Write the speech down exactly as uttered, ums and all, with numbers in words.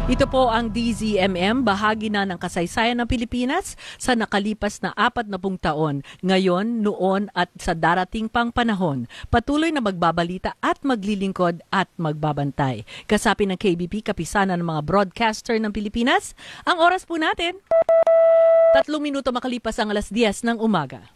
Ito po ang D Z M M, bahagi na ng kasaysayan ng Pilipinas sa nakalipas na apat na pung taon. Ngayon, noon at sa darating pang panahon, patuloy na magbabalita at maglilingkod at magbabantay. Kasapi ng K B P, kapisanan ng mga broadcaster ng Pilipinas, ang oras po natin, tatlong minuto makalipas ang alas diyes ng umaga.